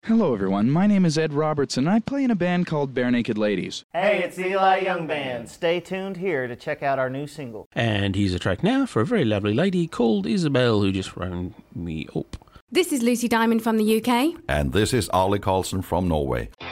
Hello everyone, my name is Ed Robertson and I play in a band called Bare Naked Ladies. Hey, it's the Eli Young Band. Stay tuned here to check out our new single. And here's a track now for a very lovely lady called Isabel who just rang me up. This is Lucy Diamond from the UK. And this is Arlie Carlson from Norway.